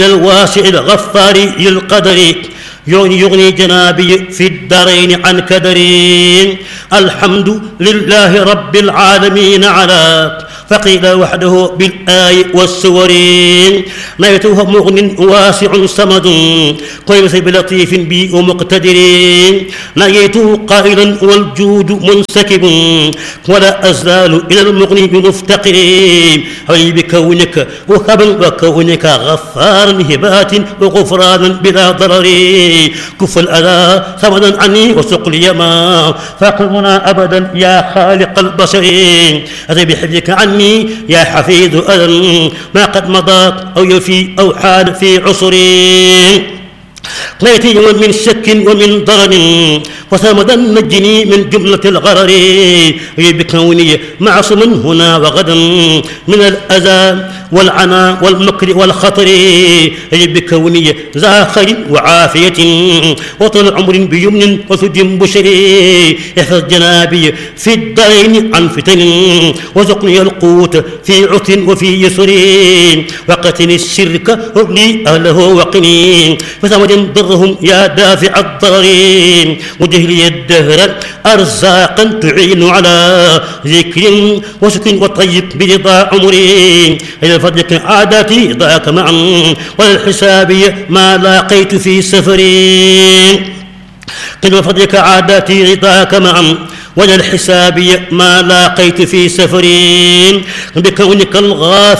الواسع الغفار للقدر يغني جنابي في الدارين عن كدري. الحمد لله رب العالمين على فقيل وحده بالآي والسور. نيته مغن واسع صمد قيس بلطيف بي ومقتدر. نيته قائلا والجود منسكب ولا أزال إلى المغني بمفتقر. أي بكونك وهبا وكونك غفارا هبات وغفرانا بلا ضرر. كف الأذى ثمنا عني وسق لي ما فاقمنا أبدا يا خالق البشر. أتي بحفظك عني يا حفيظ أذى ما قد مضى أو يفي أو حال في عصري. قيتي من شك ومن ضرر وثمدا نجني من جملة الغرر. بكوني معصوم هنا وغدا من الأذى والعنى والمكر والخطر. بكوني ذا خير وعافية وطول عمر بيمن وثد بشر. احفظ جنابي في الدين عن فتن وزقني القوت في عث وفي يسر. وقتني الشرك واغني أهله وقني فثمد ضرهم يا دافع الضرر. وجهلي الدهر أرزاقا تعين على ذكر وسكن وطيب برضا عمري. إلى فضلك عاداتي ضاك معا وللحساب ما لاقيت في سفري. قل وفضلك عاداتي رضاك معا وللحساب ما لاقيت في سفري. بكونك الغافر